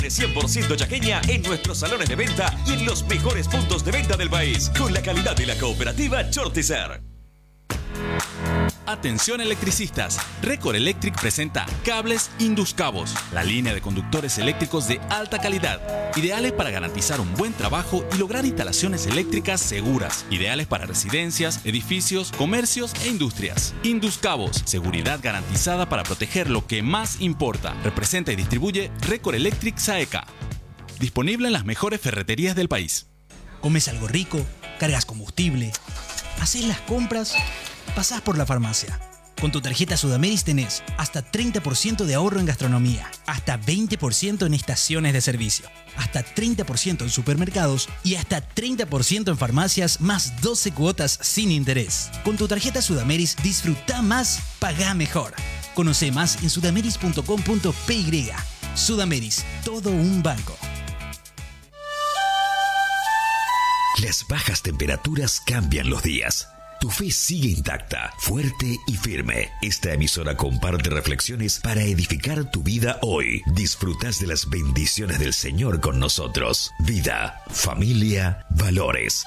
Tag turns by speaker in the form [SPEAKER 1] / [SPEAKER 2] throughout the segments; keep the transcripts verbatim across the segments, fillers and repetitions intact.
[SPEAKER 1] cien por ciento chaqueña en nuestros salones de venta y en los mejores puntos de venta del país, con la calidad de la cooperativa Chortizer.
[SPEAKER 2] Atención electricistas, Recor Electric presenta Cables Induscabos, la línea de conductores eléctricos de alta calidad, ideales para garantizar un buen trabajo y lograr instalaciones eléctricas seguras, ideales para residencias, edificios, comercios e industrias. Induscabos, seguridad garantizada para proteger lo que más importa. Representa y distribuye Recor Electric Saeca. Disponible en las mejores ferreterías del país.
[SPEAKER 3] Comes algo rico, cargas combustible, haces las compras, pasás por la farmacia. Con tu tarjeta Sudameris tenés hasta treinta por ciento de ahorro en gastronomía, hasta veinte por ciento en estaciones de servicio, hasta treinta por ciento en supermercados y hasta treinta por ciento en farmacias, más doce cuotas sin interés. Con tu tarjeta Sudameris disfruta más, pagá mejor. Conoce más en sudameris punto com punto pe y. Sudameris, todo un banco.
[SPEAKER 4] Las bajas temperaturas cambian los días. Tu fe sigue intacta, fuerte y firme. Esta emisora comparte reflexiones para edificar tu vida hoy. Disfrutas de las bendiciones del Señor con nosotros. Vida, familia, valores.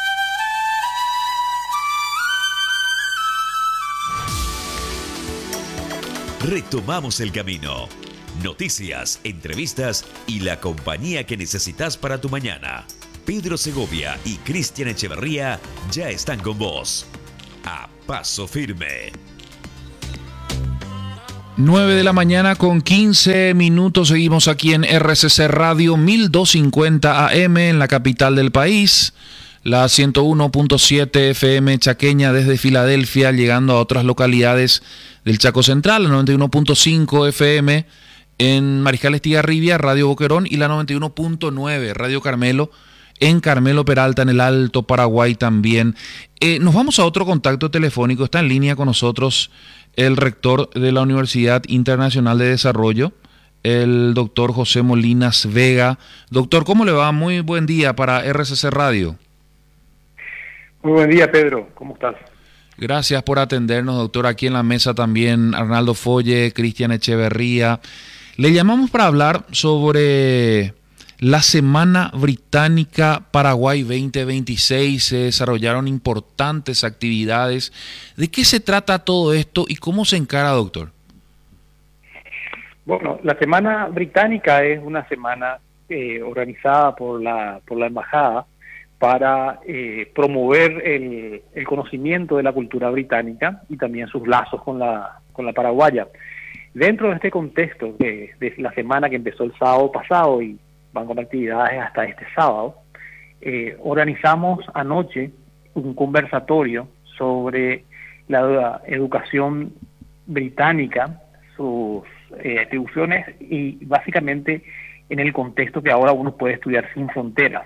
[SPEAKER 1] Retomamos el camino. Noticias, entrevistas y la compañía que necesitas para tu mañana. Pedro Segovia y Cristian Echeverría ya están con vos. A paso firme.
[SPEAKER 5] nueve de la mañana con quince minutos. Seguimos aquí en R C C Radio mil doscientos cincuenta A M en la capital del país. La ciento uno punto siete F M chaqueña desde Filadelfia, llegando a otras localidades del Chaco Central. La noventa y uno punto cinco F M en Mariscal Estigarribia, Radio Boquerón. Y la noventa y uno punto nueve Radio Carmelo en Carmelo Peralta, en el Alto Paraguay también. Eh, nos vamos a otro contacto telefónico. Está en línea con nosotros el rector de la Universidad Internacional de Desarrollo, el doctor José Molinas Vega. Doctor, ¿cómo le va? Muy buen día para R C C Radio.
[SPEAKER 6] Muy buen día, Pedro. ¿Cómo estás?
[SPEAKER 5] Gracias por atendernos, doctor. Aquí en la mesa también Arnaldo Folle, Cristian Echeverría. Le llamamos para hablar sobre la Semana Británica Paraguay veinte veintiséis. Se desarrollaron importantes actividades. ¿De qué se trata todo esto y cómo se encara, doctor?
[SPEAKER 6] Bueno, la Semana Británica es una semana eh, organizada por la por la Embajada para eh, promover el, el conocimiento de la cultura británica y también sus lazos con la con la paraguaya. Dentro de este contexto de, de la semana que empezó el sábado pasado y van con actividades hasta este sábado, eh, organizamos anoche un conversatorio sobre la educación británica, sus eh, atribuciones y básicamente en el contexto que ahora uno puede estudiar sin fronteras.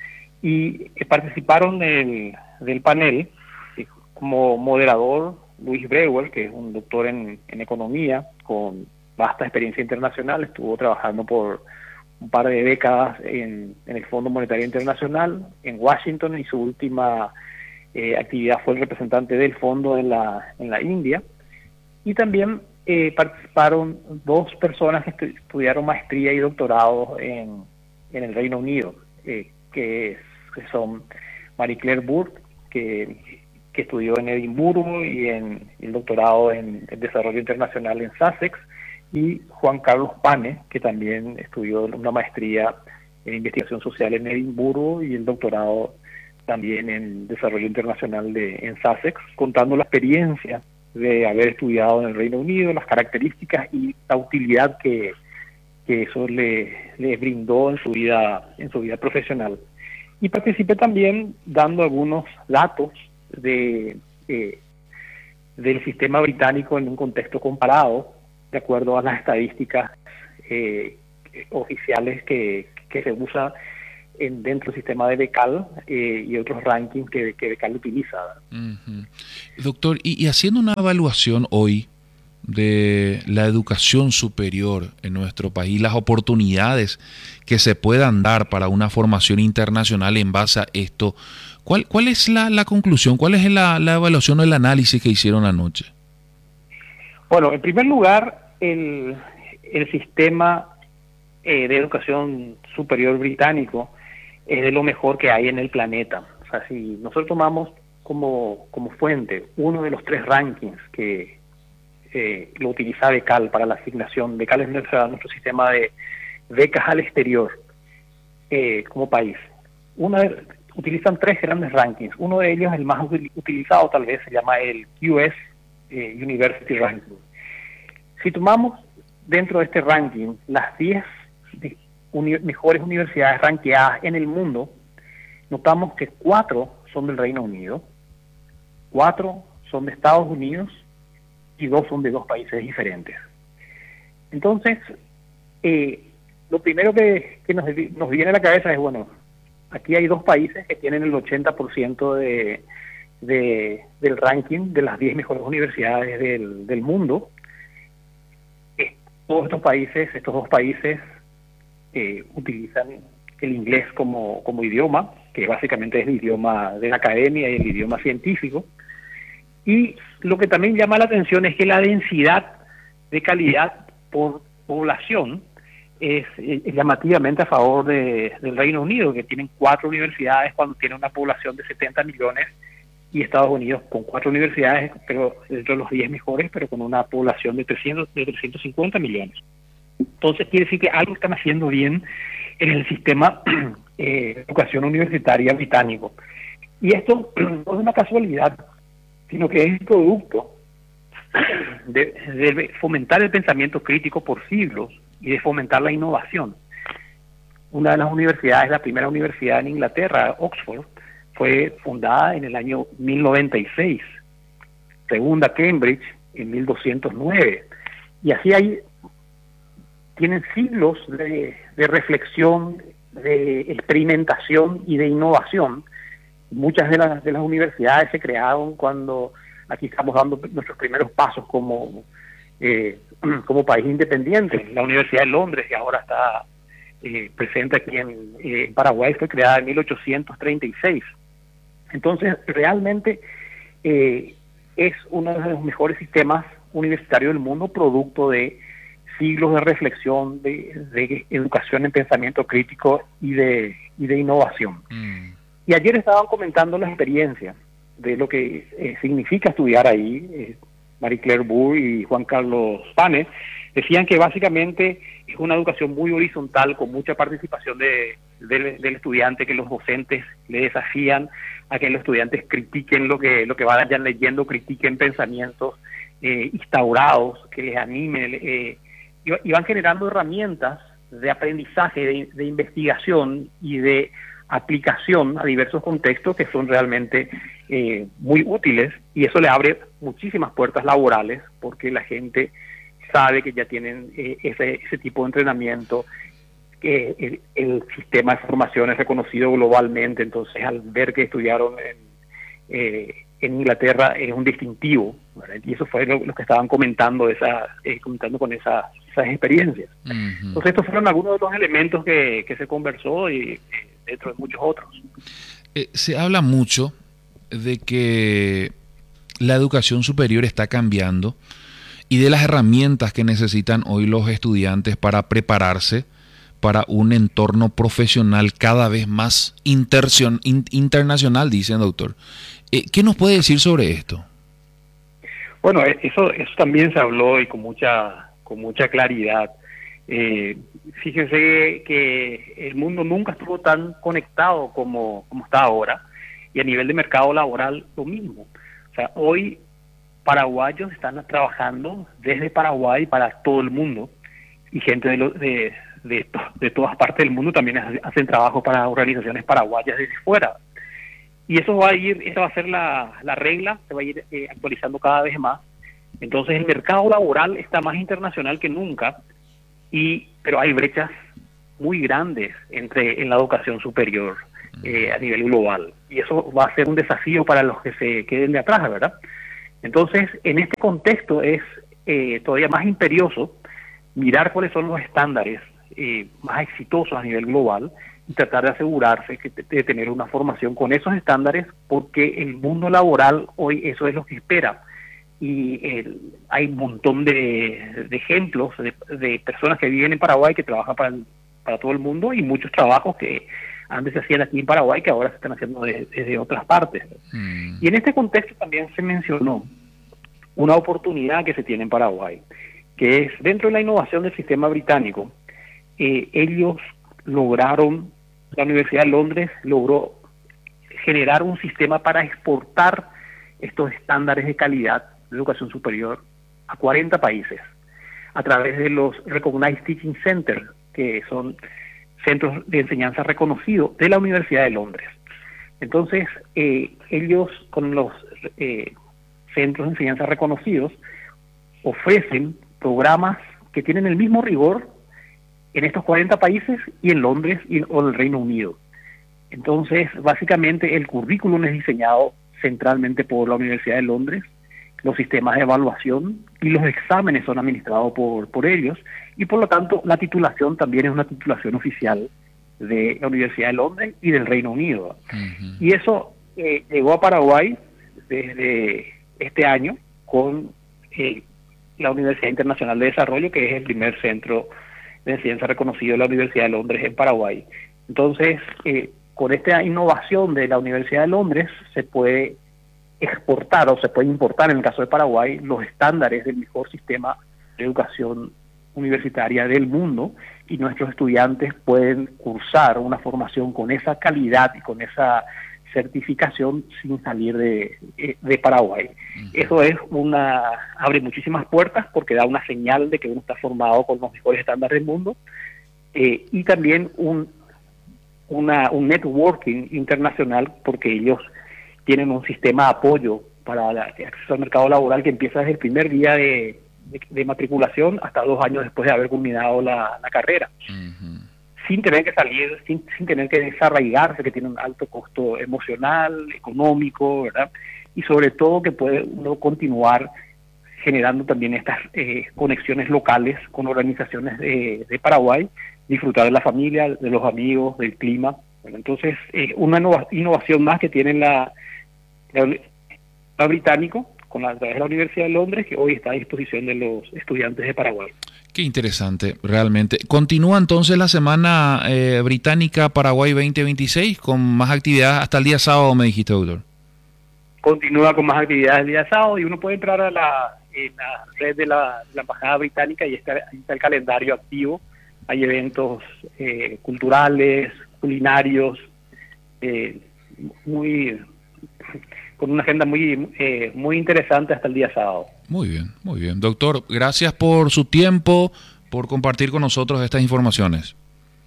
[SPEAKER 6] Y eh, participaron del, del panel eh, como moderador Luis Breuer, que es un doctor en, en economía con vasta experiencia internacional, estuvo trabajando por un par de décadas en, en el Fondo Monetario Internacional en Washington, y su última eh, actividad fue el representante del fondo en la en la India. Y también eh, participaron dos personas que estu estudiaron maestría y doctorado en, en el Reino Unido, eh, que, es, que son Marie Claire Burt, que, que estudió en Edimburgo y en el doctorado en, en Desarrollo Internacional en Sussex, y Juan Carlos Pane, que también estudió una maestría en investigación social en Edimburgo y el doctorado también en desarrollo internacional de, en Sussex, contando la experiencia de haber estudiado en el Reino Unido, las características y la utilidad que, que eso le, le brindó en su vida, en su vida profesional. Y participé también dando algunos datos de, eh, del sistema británico en un contexto comparado, de acuerdo a las estadísticas eh, oficiales que, que se usa en, dentro del sistema de Becal eh, y otros rankings que, que Becal utiliza.
[SPEAKER 5] Uh-huh. Doctor, y, y haciendo una evaluación hoy de la educación superior en nuestro país, las oportunidades que se puedan dar para una formación internacional en base a esto, ¿cuál, cuál es la, la conclusión? ¿Cuál es la, la evaluación o el análisis que hicieron anoche?
[SPEAKER 6] Bueno, en primer lugar, el, el sistema eh, de educación superior británico es de lo mejor que hay en el planeta. O sea, si nosotros tomamos como, como fuente uno de los tres rankings que eh, lo utiliza Becal para la asignación, Becal es nuestra, nuestro sistema de becas al exterior eh, como país. Uno de, utilizan tres grandes rankings. Uno de ellos, el más utilizado tal vez, se llama el Q S eh, University Ranking. Si tomamos dentro de este ranking las diez uni mejores universidades rankeadas en el mundo, notamos que cuatro son del Reino Unido, cuatro son de Estados Unidos y dos son de dos países diferentes. Entonces, eh, lo primero que, que nos, nos viene a la cabeza es, bueno, aquí hay dos países que tienen el ochenta por ciento de, de, del ranking de las diez mejores universidades del, del mundo. Eh, todos estos países, estos dos países, eh, utilizan el inglés como, como idioma, que básicamente es el idioma de la academia y el idioma científico. Y lo que también llama la atención es que la densidad de calidad por población es, es llamativamente a favor de, del Reino Unido, que tienen cuatro universidades cuando tiene una población de setenta millones, y Estados Unidos con cuatro universidades, pero dentro de los diez mejores, pero con una población de trescientos, de trescientos cincuenta millones. Entonces quiere decir que algo están haciendo bien en el sistema eh, de educación universitaria británico. Y esto no es una casualidad, sino que es producto de, de fomentar el pensamiento crítico por siglos y de fomentar la innovación. Una de las universidades, la primera universidad en Inglaterra, Oxford, fue fundada en el año mil noventa y seis, segunda Cambridge en mil doscientos nueve, y así hay, tienen siglos de, de reflexión, de experimentación y de innovación. Muchas de las, de las universidades se crearon cuando aquí estamos dando nuestros primeros pasos como, eh, como país independiente. La Universidad de Londres, que ahora está eh, presente aquí en, eh, en Paraguay, fue creada en mil ochocientos treinta y seis. Entonces, realmente eh, es uno de los mejores sistemas universitarios del mundo, producto de siglos de reflexión, de, de educación en pensamiento crítico y de, y de innovación. Mm. Y ayer estaban comentando la experiencia de lo que eh, significa estudiar ahí. eh, Marie-Claire Bourg y Juan Carlos Pane decían que básicamente es una educación muy horizontal, con mucha participación de, de, del estudiante, que los docentes le desafían a que los estudiantes critiquen lo que, lo que vayan leyendo, critiquen pensamientos eh, instaurados, que les animen, eh, y, y van generando herramientas de aprendizaje, de, de investigación y de aplicación a diversos contextos que son realmente eh, muy útiles, y eso le abre muchísimas puertas laborales, porque la gente sabe que ya tienen eh, ese, ese tipo de entrenamiento, que el, el sistema de formación es reconocido globalmente. Entonces, al ver que estudiaron en, eh, en Inglaterra, es un distintivo, ¿verdad? Y eso fue lo, lo que estaban comentando, esa, eh, comentando con esa, esas experiencias. Uh-huh. Entonces, estos fueron algunos de los elementos que, que se conversó, y eh, dentro de muchos otros.
[SPEAKER 5] Eh, se habla mucho de que la educación superior está cambiando y de las herramientas que necesitan hoy los estudiantes para prepararse para un entorno profesional cada vez más intercion, in, internacional, dicen, doctor. Eh, ¿Qué nos puede decir sobre esto?
[SPEAKER 6] Bueno, eso, eso también se habló, y con mucha, con mucha claridad. Eh, fíjense que el mundo nunca estuvo tan conectado como, como está ahora, y a nivel de mercado laboral lo mismo. O sea, hoy paraguayos están trabajando desde Paraguay para todo el mundo, y gente de, lo, de, de, de todas partes del mundo también hacen trabajo para organizaciones paraguayas desde fuera. Y eso va a ir, esa va a ser la, la regla, se va a ir eh, actualizando cada vez más. Entonces el mercado laboral está más internacional que nunca, y pero hay brechas muy grandes entre en la educación superior eh, a nivel global, y eso va a ser un desafío para los que se queden de atrás, ¿verdad? Entonces, en este contexto es eh, todavía más imperioso mirar cuáles son los estándares eh, más exitosos a nivel global, y tratar de asegurarse que, de tener una formación con esos estándares, porque el mundo laboral hoy eso es lo que espera. y el, hay un montón de, de ejemplos de, de personas que viven en Paraguay, que trabajan para, el, para todo el mundo, y muchos trabajos que antes se hacían aquí en Paraguay que ahora se están haciendo de, desde otras partes. Mm. Y en este contexto también se mencionó una oportunidad que se tiene en Paraguay, que es dentro de la innovación del sistema británico. Eh, ellos lograron, la Universidad de Londres logró generar un sistema para exportar estos estándares de calidad de educación superior a cuarenta países a través de los Recognized Teaching Centers, que son centros de enseñanza reconocidos de la Universidad de Londres. Entonces, eh, ellos con los eh, centros de enseñanza reconocidos ofrecen programas que tienen el mismo rigor en estos cuarenta países y en Londres y, o en el Reino Unido. Entonces, básicamente el currículum es diseñado centralmente por la Universidad de Londres, los sistemas de evaluación y los exámenes son administrados por, por ellos, y por lo tanto la titulación también es una titulación oficial de la Universidad de Londres y del Reino Unido. Uh-huh. Y eso eh, llegó a Paraguay desde este año con eh, la Universidad Internacional de Desarrollo, que es el primer centro de enseñanza reconocido de la Universidad de Londres en Paraguay. Entonces, eh, con esta innovación de la Universidad de Londres se puede exportar o se puede importar, en el caso de Paraguay, los estándares del mejor sistema de educación universitaria del mundo, y nuestros estudiantes pueden cursar una formación con esa calidad y con esa certificación sin salir de, de Paraguay. Uh-huh. Eso es una abre muchísimas puertas porque da una señal de que uno está formado con los mejores estándares del mundo, eh, y también un una un networking internacional, porque ellos tienen un sistema de apoyo para el acceso al mercado laboral que empieza desde el primer día de, de, de matriculación hasta dos años después de haber culminado la, la carrera. Uh-huh. Sin tener que salir, sin, sin tener que desarraigarse, que tiene un alto costo emocional, económico, ¿verdad? Y sobre todo que puede uno continuar generando también estas eh, conexiones locales con organizaciones de, de Paraguay, disfrutar de la familia, de los amigos, del clima. Bueno, entonces, eh, una innova- innovación más que tiene la, la, la británico, con la, a través de la Universidad de Londres, que hoy está a disposición de los estudiantes de Paraguay.
[SPEAKER 5] Qué interesante, realmente. Continúa entonces la semana eh, británica Paraguay veinte veintiséis con más actividades hasta el día sábado, me dijiste, doctor.
[SPEAKER 6] Continúa con más actividades el día sábado, y uno puede entrar a la, en la red de la, de la Embajada Británica y está, ahí está el calendario activo. Hay eventos eh, culturales, culinarios, eh, muy con una agenda muy eh, muy interesante hasta el día sábado.
[SPEAKER 5] Muy bien, muy bien. Doctor, gracias por su tiempo, por compartir con nosotros estas informaciones.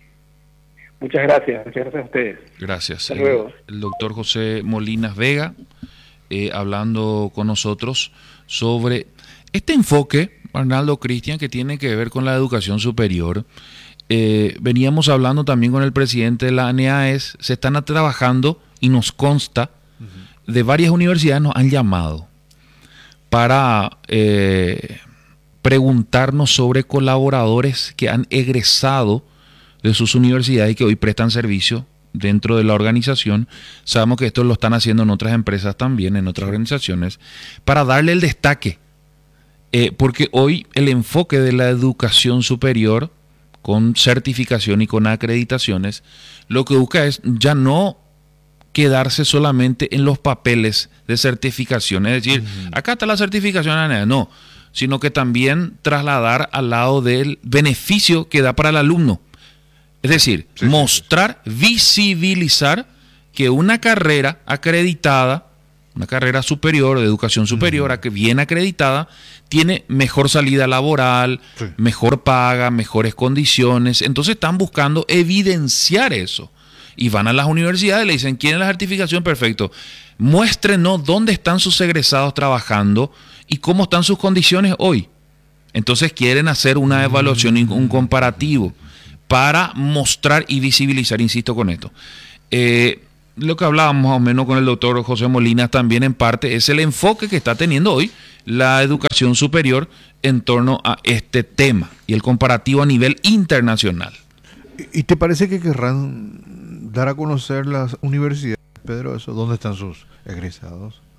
[SPEAKER 6] Muchas gracias, muchas gracias a ustedes.
[SPEAKER 5] Gracias.
[SPEAKER 6] Hasta luego.
[SPEAKER 5] El, el doctor José Molinas Vega, eh, hablando con nosotros sobre este enfoque, Arnaldo, Cristian, que tiene que ver con la educación superior. Eh, veníamos hablando también con el presidente de la A N E A E S, se están trabajando y nos consta uh-huh. de varias universidades nos han llamado para eh, preguntarnos sobre colaboradores que han egresado de sus universidades y que hoy prestan servicio dentro de la organización. Sabemos que esto lo están haciendo en otras empresas también, en otras organizaciones, para darle el destaque. Eh, porque hoy el enfoque de la educación superior con certificación y con acreditaciones lo que busca es ya no quedarse solamente en los papeles de certificación, es decir, uh-huh. acá está la certificación, no, sino que también trasladar al lado del beneficio que da para el alumno, es decir, sí, mostrar, sí, sí. visibilizar que una carrera acreditada, una carrera superior, de educación superior, uh-huh. bien acreditada, tiene mejor salida laboral, sí. mejor paga, mejores condiciones. Entonces están buscando evidenciar eso. Y van a las universidades y le dicen, ¿quieren la certificación? Perfecto. Muéstrenos dónde están sus egresados trabajando y cómo están sus condiciones hoy. Entonces quieren hacer una evaluación, uh-huh. un comparativo, para mostrar y visibilizar, insisto con esto. Eh, lo que hablábamos más o menos con el doctor José Molinas también en parte es el enfoque que está teniendo hoy la educación superior en torno a este tema y el comparativo a nivel internacional.
[SPEAKER 7] ¿Y te parece que querrán dar a conocer las universidades, Pedro, eso? ¿Dónde están sus egresados?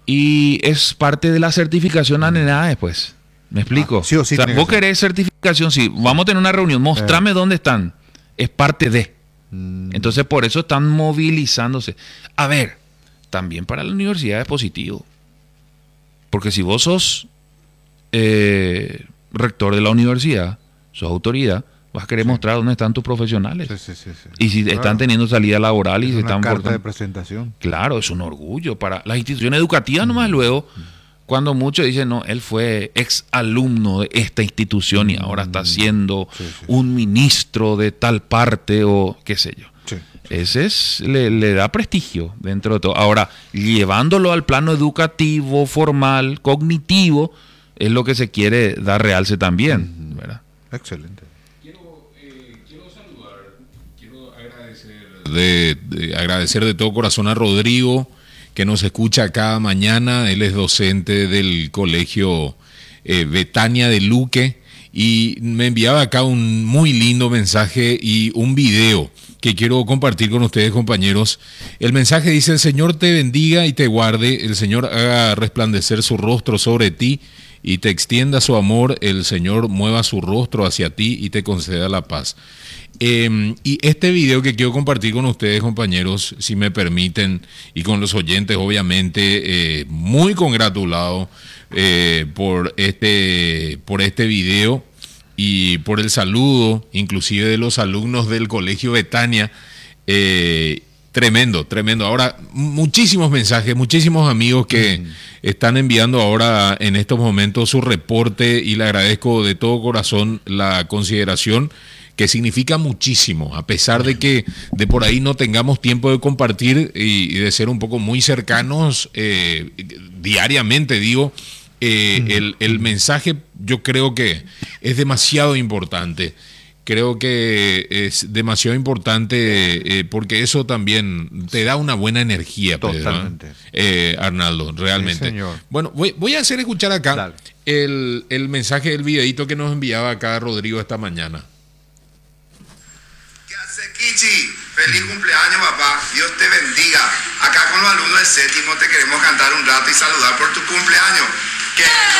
[SPEAKER 5] Y es parte de la certificación A N E A después. ¿Me explico?
[SPEAKER 7] Ah, sí o sí
[SPEAKER 5] o sea,
[SPEAKER 7] tiene que
[SPEAKER 5] vos
[SPEAKER 7] ser.
[SPEAKER 5] querés certificación, sí. Vamos a tener una reunión, mostrame
[SPEAKER 7] Eh.
[SPEAKER 5] dónde están. Es parte de.
[SPEAKER 7] Mm.
[SPEAKER 5] Entonces, por eso están movilizándose. A ver, también para la universidad es positivo. Porque si vos sos eh, rector de la universidad, sos autoridad, vas a querer
[SPEAKER 7] Sí.
[SPEAKER 5] mostrar dónde están tus profesionales.
[SPEAKER 7] Sí, sí, sí, sí.
[SPEAKER 5] Y si
[SPEAKER 7] Claro.
[SPEAKER 5] están teniendo salida laboral y
[SPEAKER 7] Es
[SPEAKER 5] se
[SPEAKER 7] una
[SPEAKER 5] están
[SPEAKER 7] carta
[SPEAKER 5] portando-
[SPEAKER 7] de presentación.
[SPEAKER 5] Claro, es un orgullo para las instituciones educativas nomás luego, cuando muchos dicen, no, él fue ex alumno de esta institución y ahora está siendo
[SPEAKER 7] Sí, sí, sí.
[SPEAKER 5] un ministro de tal parte o qué sé yo.
[SPEAKER 7] Sí.
[SPEAKER 5] Ese es, le, le da prestigio dentro de todo. Ahora, llevándolo al plano educativo, formal, cognitivo, es lo que se quiere dar realce también, ¿verdad?
[SPEAKER 7] Excelente.
[SPEAKER 8] De, de agradecer de todo corazón a Rodrigo, que nos escucha cada mañana. Él es docente del colegio eh, Betania de Luque y me enviaba acá un muy lindo mensaje y un video que quiero compartir con ustedes, compañeros. El mensaje dice: el Señor te bendiga y te guarde, el Señor haga resplandecer su rostro sobre ti y te extienda su amor, el Señor mueva su rostro hacia ti y te conceda la paz. Eh, y este video que quiero compartir con ustedes, compañeros, si me permiten, y con los oyentes, obviamente, eh, muy congratulado eh, por este, por este video y por el saludo, inclusive de los alumnos del Colegio Betania. Eh, tremendo, tremendo. Ahora, muchísimos mensajes, muchísimos amigos que mm. están enviando ahora en estos momentos su reporte y le agradezco de todo corazón la consideración, que significa muchísimo, a pesar de que de por ahí no tengamos tiempo de compartir y, y de ser un poco muy cercanos eh, diariamente, digo, eh, mm. el, el mensaje yo creo que es demasiado importante. Creo que es demasiado importante eh, porque eso también te da una buena energía,
[SPEAKER 7] Totalmente.
[SPEAKER 8] Eh, Arnaldo, realmente.
[SPEAKER 7] Sí, señor.
[SPEAKER 8] Bueno, voy, voy a hacer escuchar acá el, el mensaje del videito que nos enviaba acá Rodrigo esta mañana.
[SPEAKER 9] ¿Qué hace, Kichi? Feliz cumpleaños, papá. Dios te bendiga. Acá con los alumnos de séptimo te queremos cantar un rato y saludar por tu cumpleaños. Que